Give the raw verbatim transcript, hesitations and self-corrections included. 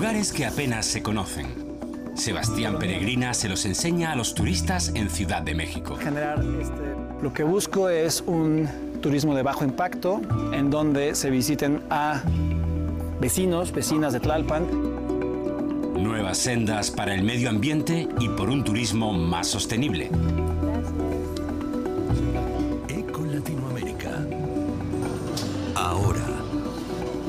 Lugares que apenas se conocen. Sebastián Peregrina se los enseña a los turistas en Ciudad de México. Generar este, lo que busco es un turismo de bajo impacto, en donde se visiten a vecinos, vecinas de Tlalpan. Nuevas sendas para el medio ambiente y por un turismo más sostenible. Eco Latinoamérica.